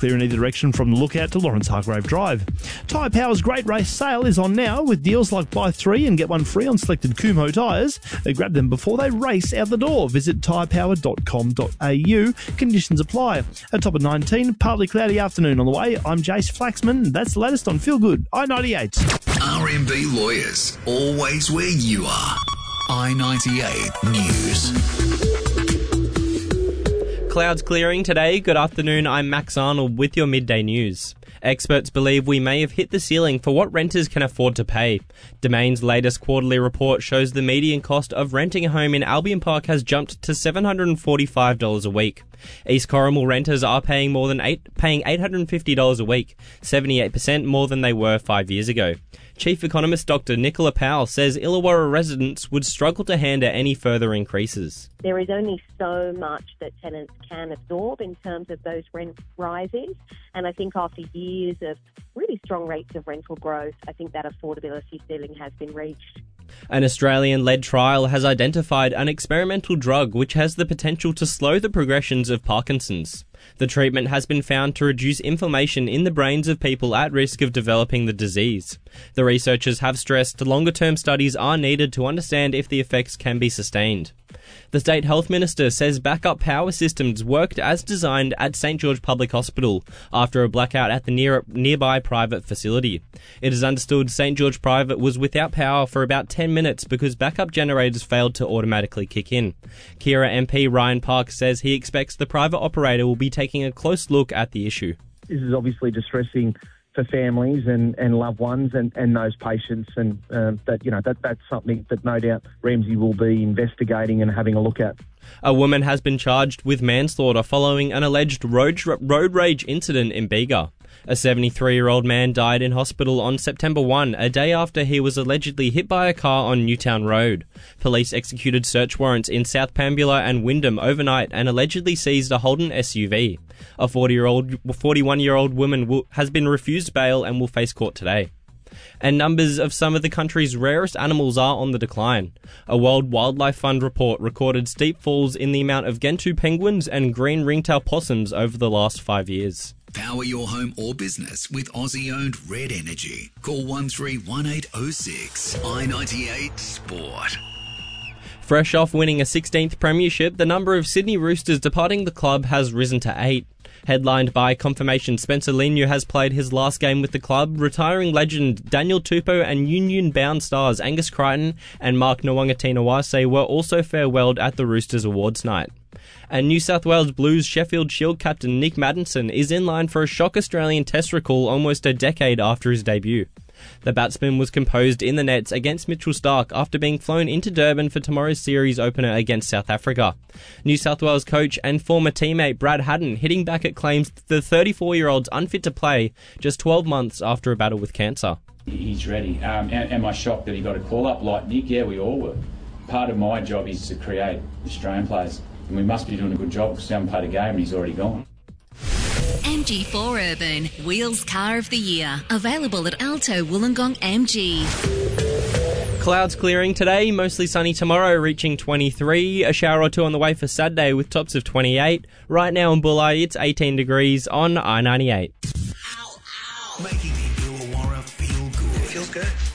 clear in either direction from the Lookout to Lawrence Hargrave Drive. Tyre Power's Great Race Sale is on now with deals like buy 3 and get 1 free on selected Kumho tyres. Grab them before they race out the door. Visit tyrepower.com.au. Conditions apply. A top of 19, partly cloudy afternoon on the way. I'm Jace Flaxman. That's the latest on Feel Good, I-98. RMB Lawyers, always where you are. I-98 News. Clouds clearing today. Good afternoon, I'm Max Arnold with your midday news. Experts believe we may have hit the ceiling for what renters can afford to pay. Domain's latest quarterly report shows the median cost of renting a home in Albion Park has jumped to $745 a week. East Corrimal renters are paying $850 a week, 78% more than they were 5 years ago. Chief Economist Dr. Nicola Powell says Illawarra residents would struggle to handle any further increases. There is only so much that tenants can absorb in terms of those rent rises, and I think after years of really strong rates of rental growth, I think that affordability ceiling has been reached. An Australian-led trial has identified an experimental drug which has the potential to slow the progressions of Parkinson's. The treatment has been found to reduce inflammation in the brains of people at risk of developing the disease. The researchers have stressed longer-term studies are needed to understand if the effects can be sustained. The State Health Minister says backup power systems worked as designed at St George Public Hospital after a blackout at the nearby private facility. It is understood St George Private was without power for about 10 minutes because backup generators failed to automatically kick in. Kira MP Ryan Park says he expects the private operator will be taking a close look at the issue. This is obviously distressing for families and loved ones and those patients, and that's something that no doubt Ramsay will be investigating and having a look at. A woman has been charged with manslaughter following an alleged road rage incident in Bega. A 73-year-old man died in hospital on September 1, a day after he was allegedly hit by a car on Newtown Road. Police executed search warrants in South Pambula and Wyndham overnight and allegedly seized a Holden SUV. A 41-year-old woman has been refused bail and will face court today. And numbers of some of the country's rarest animals are on the decline. A World Wildlife Fund report recorded steep falls in the amount of Gentoo penguins and green ringtail possums over the last 5 years. Power your home or business with Aussie-owned Red Energy. Call 131806. I-98 Sport. Fresh off winning a 16th premiership, the number of Sydney Roosters departing the club has risen to 8. Headlined by confirmation Spencer Leniu has played his last game with the club, retiring legend Daniel Tupou and Union-bound stars Angus Crichton and Mark Nwanga-Tinawase were also farewelled at the Roosters Awards night. And New South Wales Blues Sheffield Shield captain Nick Maddinson is in line for a shock Australian Test recall almost a decade after his debut. The batsman was composed in the nets against Mitchell Starc after being flown into Durban for tomorrow's series opener against South Africa. New South Wales coach and former teammate Brad Haddin hitting back at claims the 34-year-old's unfit to play just 12 months after a battle with cancer. He's ready. Am I shocked that he got a call-up like Nick? Yeah, we all were. Part of my job is to create Australian players, and we must be doing a good job because we haven't played a game and he's already gone. MG4 Urban, Wheels Car of the Year. Available at Alto Wollongong MG. Clouds clearing today, mostly sunny tomorrow, reaching 23. A shower or two on the way for Saturday with tops of 28. Right now in Bulli, it's 18 degrees on I-98. Making the Illawarra feel good. It feels good.